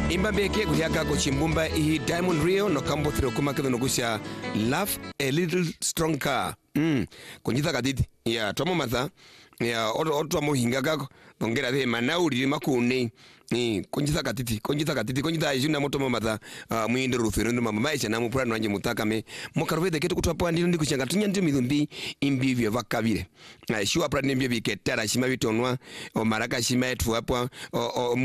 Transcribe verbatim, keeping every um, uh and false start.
Imbambeke kuhiaka kuchimbumba ihi Diamond Rio no kambo thiro kuma kedo nokusha Love a Little Stronger. Mm. Kunjitha katiti. Ya tomo matha. Ya oto oto mo hinga kako. Ngera the manauri makune. Ni kunjitha katiti, kunjitha katiti, kunjitha ajuna moto mo matha. Uh, muindo ruthiro ndo mama maisha na mupura nwanje mutaka me. Mokarwede ketu kutwa ndi ndi kuchanga tunya ndi midumbi imbivyo vakabire. Na shua pra ndi mbivyo ketara shima bitonwa o maraka shima etu hapo o